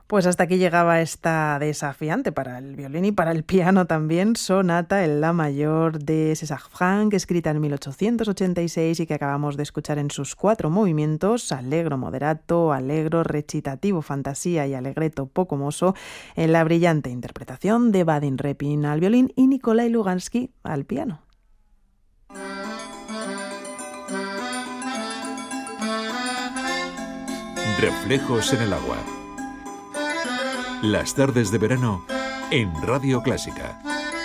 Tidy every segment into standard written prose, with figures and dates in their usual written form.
Pues hasta aquí llegaba esta desafiante para el violín y para el piano también, sonata en la mayor de César Franck, escrita en 1886 y que acabamos de escuchar en sus 4 movimientos: allegro moderato, allegro, recitativo, fantasía y allegretto poco mosso, en la brillante interpretación de Vadim Repin al violín y Nikolai Lugansky al piano. Reflejos en el agua. Las tardes de verano en Radio Clásica.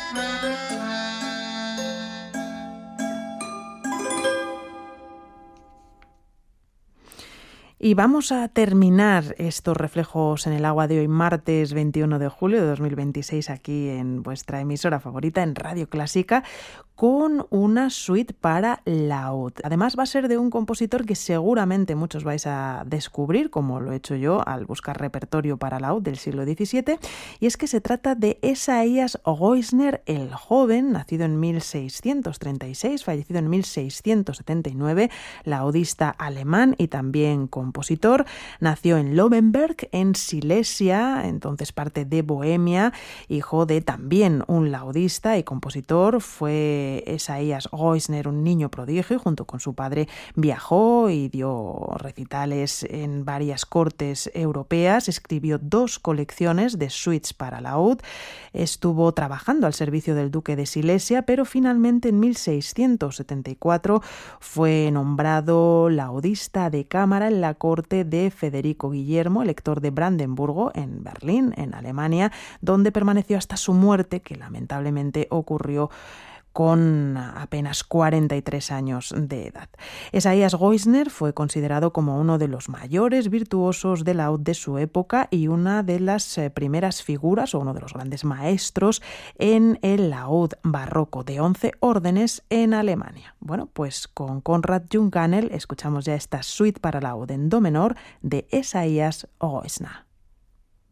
Y vamos a terminar estos reflejos en el agua de hoy, martes 21 de julio de 2026, aquí en vuestra emisora favorita, en Radio Clásica, con una suite para laúd. Además va a ser de un compositor que seguramente muchos vais a descubrir, como lo he hecho yo al buscar repertorio para laúd del siglo XVII, y es que se trata de Esaías Goisner el Joven, nacido en 1636, fallecido en 1679, laudista alemán y también compositor. Nació en Löwenberg, en Silesia, entonces parte de Bohemia, hijo de también un laudista y compositor. Fue Esaías Goisner un niño prodigio y junto con su padre viajó y dio recitales en varias cortes europeas. Escribió 2 colecciones de suites para laúd. Estuvo trabajando al servicio del duque de Silesia, pero finalmente en 1674 fue nombrado laudista de cámara en la corte de Federico Guillermo, elector de Brandenburgo, en Berlín, en Alemania, donde permaneció hasta su muerte, que lamentablemente ocurrió con apenas 43 años de edad. Esaías Goisner fue considerado como uno de los mayores virtuosos del laúd de su época y una de las primeras figuras o uno de los grandes maestros en el laúd barroco de 11 órdenes en Alemania. Bueno, pues con Konrad Junkanel escuchamos ya esta suite para laúd en do menor de Esaías Goisner.